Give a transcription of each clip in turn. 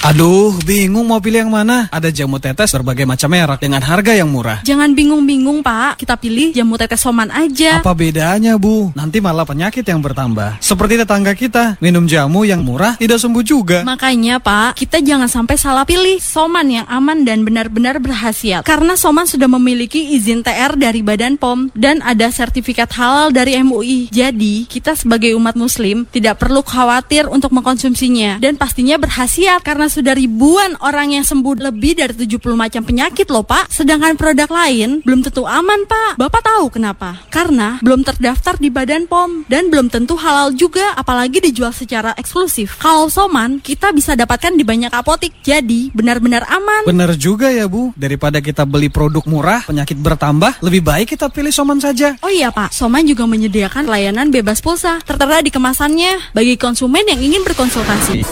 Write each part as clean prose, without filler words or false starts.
Aduh, bingung mau pilih yang mana. Ada jamu tetes berbagai macam merek dengan harga yang murah. Jangan bingung-bingung, Pak. Kita pilih jamu tetes Soman aja. Apa bedanya, Bu? Nanti malah penyakit yang bertambah. Seperti tetangga kita, minum jamu yang murah tidak sembuh juga. Makanya, Pak, kita jangan sampai salah pilih Soman yang aman dan benar-benar berkhasiat. Karena Soman sudah memiliki izin TR dari Badan POM dan ada sertifikat halal dari MUI. Jadi, kita sebagai umat muslim tidak perlu khawatir untuk mengkonsumsinya. Dan pastinya berkhasiat karena sudah ribuan orang yang sembuh lebih dari 70 macam penyakit loh, Pak. Sedangkan produk lain belum tentu aman, Pak. Bapak tahu kenapa? Karena belum terdaftar di Badan POM dan belum tentu halal juga, apalagi dijual secara eksklusif. Kalau Soman, kita bisa dapatkan di banyak apotik. Jadi, benar-benar aman. Benar juga ya, Bu. Daripada kita beli produk murah, penyakit bertambah, lebih baik kita pilih Soman saja. Oh iya, Pak. Soman juga menyediakan layanan bebas pulsa. Tertera di kemasannya bagi konsumen yang ingin berkonsultasi.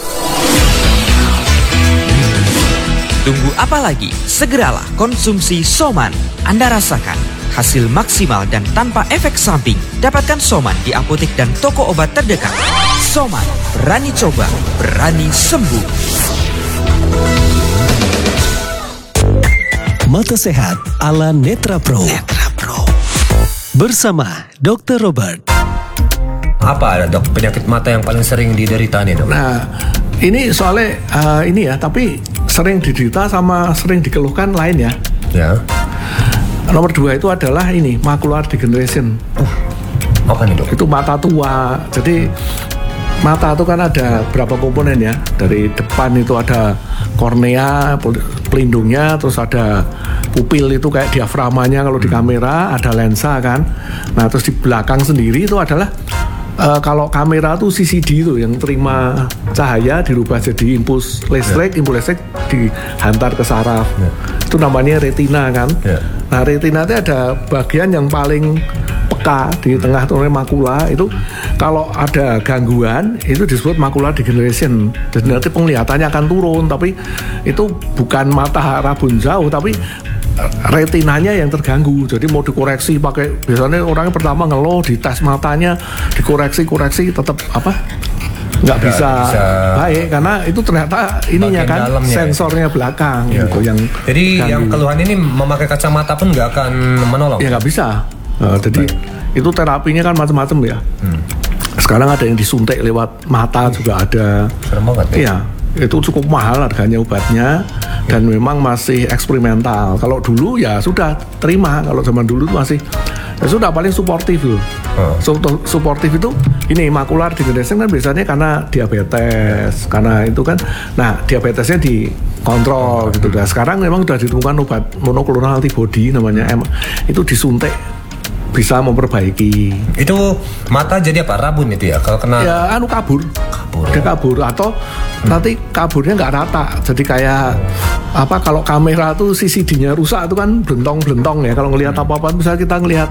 Tunggu apa lagi? Segeralah konsumsi Soman. Anda rasakan hasil maksimal dan tanpa efek samping. Dapatkan Soman di apotek dan toko obat terdekat. Soman, berani coba, berani sembuh. Mata Sehat ala Netra Pro. Bersama Dr. Robert. Apa ada, Dok, penyakit mata yang paling sering diderita nih, Dok? Nah, ini soalnya tapi sering diderita sama sering dikeluhkan lain ya. Ya. Nomor 2 itu adalah ini macular degeneration. Apa nih, Dok? Itu mata tua. Jadi mata itu kan ada berapa komponen ya. Dari depan itu ada kornea, pelindungnya, terus ada pupil itu kayak diaframanya kalau di kamera, ada lensa kan. Nah, terus di belakang sendiri itu adalah kalau kamera tuh CCD itu yang terima cahaya dirubah jadi impuls listrik, impuls listrik dihantar ke saraf. Itu namanya retina kan. Nah, retina itu ada bagian yang paling peka di tengah tuh makula. Itu kalau ada gangguan itu disebut macular degeneration. Jadi nanti penglihatannya akan turun, tapi itu bukan mata rabun jauh, tapi retinanya yang terganggu. Jadi mau dikoreksi pakai, biasanya orangnya pertama ngeluh, dites matanya, dikoreksi tetap nggak bisa baik karena itu ternyata ininya kan sensornya belakang gitu yang. Jadi ganggu. yang keluhan ini memakai kacamata pun nggak akan menolong. Ya nggak bisa. Jadi itu terapinya kan macam-macam ya. Sekarang ada yang disuntik lewat mata juga ada. Serem banget ya. Iya. Itu cukup mahal harganya obatnya dan memang masih eksperimental. Kalau dulu ya sudah terima, kalau zaman dulu itu masih ya sudah paling suportif loh. Suportif itu ini macular degeneration kan biasanya karena diabetes, karena itu kan. Nah, diabetesnya dikontrol gitu. Nah, sekarang memang sudah ditemukan obat monoclonal antibody namanya itu disuntik bisa memperbaiki. Itu mata jadi apa? Rabun itu ya? Kalau kena ya kabur. Dia kabur atau nanti kaburnya nggak rata. Jadi kayak kalau kamera tuh CCD-nya rusak itu kan blentong-blentong ya. Kalau ngelihat apa-apa misalnya kita ngelihat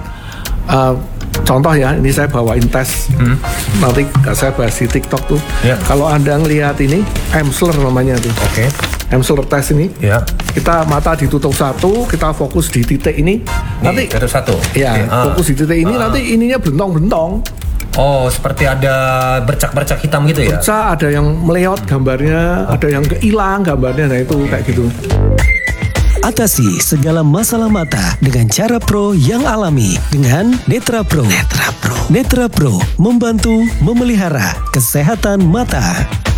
contoh ya, ini saya bawain tes. Nanti saya bahas di TikTok tuh. Kalau Anda ngelihat ini Emsler namanya tuh. Emsler test ini. Kita mata ditutup satu, kita fokus di titik ini. Nanti satu. Ya, fokus di titik ini nanti ininya blentong-blentong. Oh, seperti ada bercak-bercak hitam gitu ya? Bercak, ada yang meleot gambarnya, ada yang kehilang gambarnya, nah itu kayak gitu. Atasi segala masalah mata dengan cara pro yang alami dengan Netra Pro. Netra Pro membantu memelihara kesehatan mata.